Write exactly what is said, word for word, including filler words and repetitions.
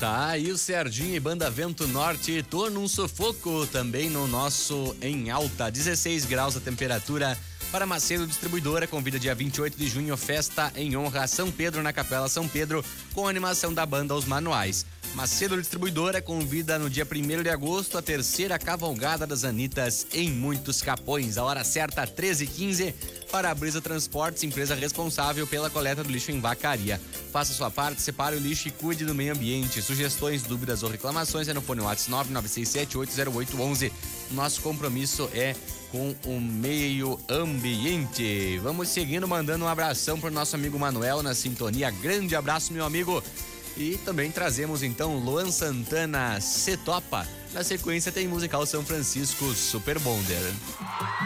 Tá aí o Serginho e Banda Vento Norte, Tô num Sufoco, também no nosso Em Alta, dezesseis graus a temperatura. Para Macedo Distribuidora, convida dia vinte e oito de junho, festa em honra a São Pedro na Capela São Pedro, com animação da banda Os Manuais. Macedo Distribuidora convida no dia primeiro de agosto a terceira cavalgada das Anitas em Muitos Capões. A hora certa, treze e quinze. Para a Brisa Transportes, empresa responsável pela coleta do lixo em Vacaria. Faça sua parte, separe o lixo e cuide do meio ambiente. Sugestões, dúvidas ou reclamações é no fone WhatsApp nove nove seis sete oito zero oito um um. Nosso compromisso é com o meio ambiente. Vamos seguindo, mandando um abração para o nosso amigo Manuel na sintonia. Grande abraço, meu amigo. E também trazemos então Luan Santana, Se Topa. Na sequência tem musical São Francisco Super Bonder.